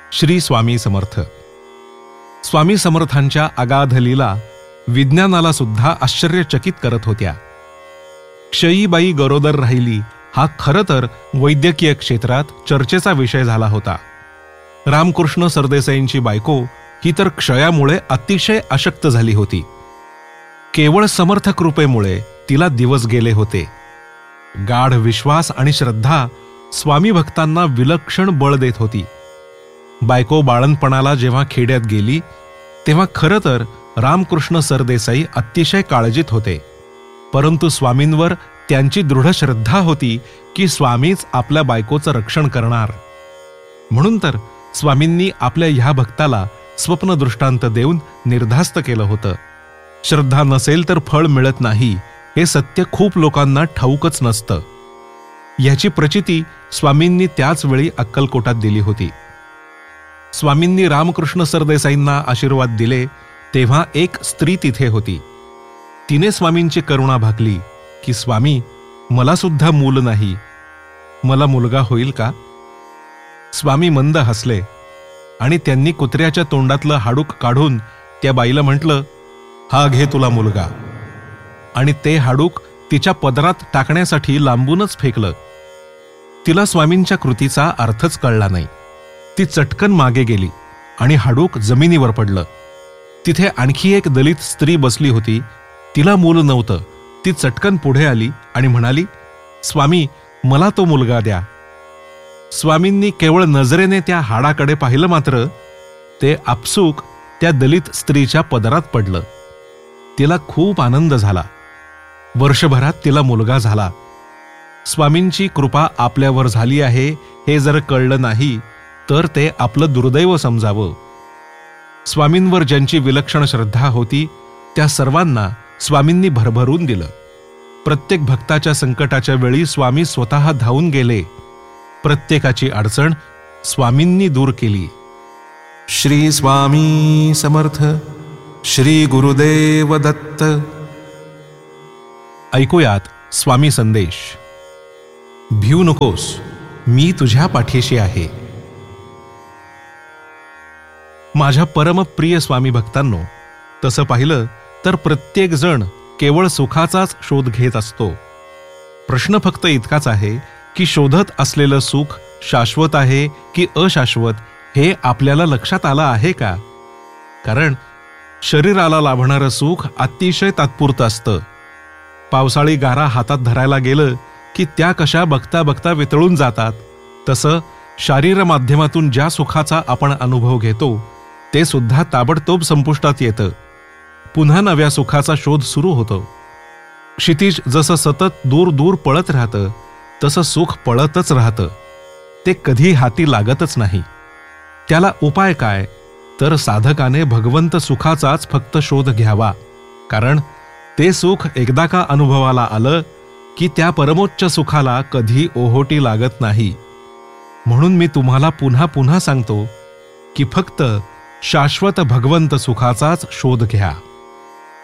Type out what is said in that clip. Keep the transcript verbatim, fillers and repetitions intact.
श्री स्वामी समर्थ. स्वामी समर्थांच्या अगाध लीला विज्ञानाला सुद्धा आश्चर्यचकित करत होत्या. क्षयीबाई गरोदर राहिली हा खरं तर वैद्यकीय क्षेत्रात चर्चेचा विषय झाला होता. रामकृष्ण सरदेसाईंची बायको ही तर क्षयामुळे अतिशय अशक्त झाली होती. केवळ समर्थ कृपेमुळे तिला दिवस गेले होते. गाढ विश्वास आणि श्रद्धा स्वामी भक्तांना विलक्षण बळ देत होती. बायको बाळंतपणाला जेव्हा खेड्यात गेली तेव्हा खरं तर रामकृष्ण सरदेसाई अतिशय काळजीत होते. परंतु स्वामींवर त्यांची दृढ श्रद्धा होती की स्वामीच आपल्या बायकोचं रक्षण करणार. म्हणून तर स्वामींनी आपल्या ह्या भक्ताला स्वप्न दृष्टांत देऊन निर्धास्त केलं होतं. श्रद्धा नसेल तर फळ मिळत नाही हे सत्य खूप लोकांना ठाऊकच नसतं. याची प्रचिती स्वामींनी त्याच वेळी अक्कलकोटात दिली होती. स्वामींनी रामकृष्ण सरदेसाईंना आशीर्वाद दिले तेव्हा एक स्त्री तिथे होती. तिने स्वामींची करुणा भाकली की स्वामी, मला सुद्धा मूल नाही, मला मुलगा होईल का? स्वामी मंद हसले आणि त्यांनी कुत्र्याच्या तोंडातलं हाडूक काढून त्या बाईला म्हटलं, हा घे तुला मुलगा. आणि ते हाडूक तिच्या पदरात टाकण्यासाठी लांबूनच फेकलं. तिला स्वामींच्या कृतीचा अर्थच कळला नाही. ती चटकन मागे गेली आणि हाडूक जमिनीवर पडलं. तिथे आणखी एक दलित स्त्री बसली होती. तिला मूल नव्हतं. ती चटकन पुढे आली आणि म्हणाली, स्वामी, मला तो मुलगा द्या. स्वामींनी केवळ नजरेने त्या हाडाकडे पाहिलं, मात्र ते आपसूक त्या दलित स्त्रीच्या पदरात पडलं. तिला खूप आनंद झाला. वर्षभरात तिला मुलगा झाला. स्वामींची कृपा आपल्यावर झाली आहे हे जर कळलं नाही तर ते आपलं दुर्दैव समजावं. स्वामींवर ज्यांची विलक्षण श्रद्धा होती त्या सर्वांना स्वामींनी भरभरून दिलं. प्रत्येक भक्ताच्या संकटाच्या वेळी स्वामी स्वतः धावून गेले. प्रत्येकाची अडचण स्वामींनी दूर केली. श्री स्वामी समर्थ. श्री गुरुदेव दत्त. ऐकूयात स्वामी संदेश. भिऊ नकोस, मी तुझ्या पाठीशी आहे. माझ्या परमप्रिय स्वामी भक्तांनो, तसं पाहिलं तर प्रत्येक जण केवळ सुखाचाच शोध घेत असतो. प्रश्न फक्त इतकाच आहे की शोधत असलेलं सुख शाश्वत आहे की अशाश्वत हे आपल्याला लक्षात आलं आहे का? कारण शरीराला लाभणारं सुख अतिशय तात्पुरतं असतं. पावसाळी गारा हातात धरायला गेलं की त्या कशा बघता बघता वितळून जातात. तसं शारीर माध्यमातून ज्या सुखाचा आपण अनुभव घेतो ते सुद्धा ताबडतोब संपुष्टात येतं. पुन्हा नव्या सुखाचा शोध सुरू होतो. क्षितिज जसं सतत दूर दूर पळत राहतं तसं सुख पळतच राहतं. ते कधी हाती लागतच नाही. त्याला उपाय काय? तर साधकाने भगवंत सुखाचाच फक्त शोध घ्यावा. कारण ते सुख एकदा का अनुभवाला आलं की त्या परमोच्च सुखाला कधी ओहोटी लागत नाही. म्हणून मी तुम्हाला पुन्हा पुन्हा सांगतो की फक्त शाश्वत भगवंत सुखाचाच शोध घ्या.